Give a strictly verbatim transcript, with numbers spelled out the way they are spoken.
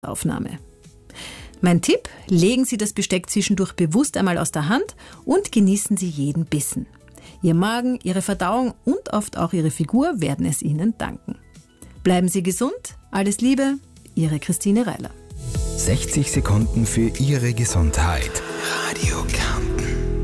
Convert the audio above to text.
Aufnahme. Mein Tipp: Legen Sie das Besteck zwischendurch bewusst einmal aus der Hand und genießen Sie jeden Bissen. Ihr Magen, Ihre Verdauung und oft auch Ihre Figur werden es Ihnen danken. Bleiben Sie gesund, alles Liebe, Ihre Christine Reiler. sechzig Sekunden für Ihre Gesundheit. Radio Campus.